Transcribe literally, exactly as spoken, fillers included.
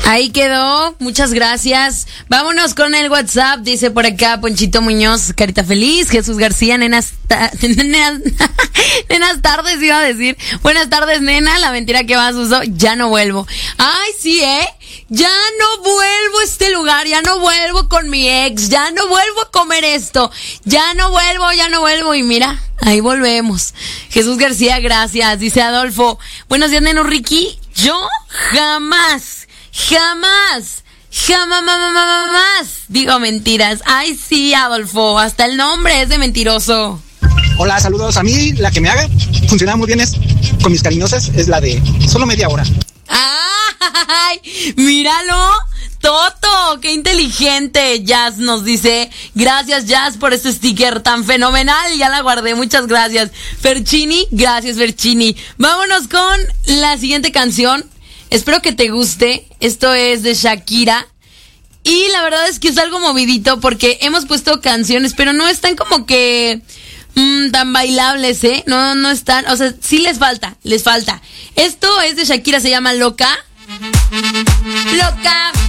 Ahí quedó, muchas gracias. Vámonos con el WhatsApp, dice por acá Ponchito Muñoz, carita feliz, Jesús García, nenas, ta- nenas, nenas tardes iba a decir. Buenas tardes, nena, la mentira que más uso, ya no vuelvo. Ay, sí, ¿eh? Ya no vuelvo a este lugar, ya no vuelvo con mi ex, ya no vuelvo a comer esto, ya no vuelvo, ya no vuelvo y mira, ahí volvemos. Jesús García, gracias, dice Adolfo. Buenos días, neno Ricky, yo jamás... Jamás, jamás, jamás digo mentiras. Ay, sí, Adolfo, hasta el nombre es de mentiroso. Hola, saludos. A mí la que me haga funcionar muy bien es con mis cariñosas, es la de solo media hora. ¡Ay! ¡Míralo! Toto, qué inteligente. Jazz nos dice, gracias Jazz por este sticker tan fenomenal, ya la guardé, muchas gracias. Ferchini, gracias Ferchini. Vámonos con la siguiente canción. Espero que te guste. Esto es de Shakira. Y la verdad es que es algo movidito porque hemos puesto canciones, pero no están como que mmm, tan bailables, ¿eh? No, no están, o sea, sí les falta, les falta. Esto es de Shakira, se llama Loca. Loca.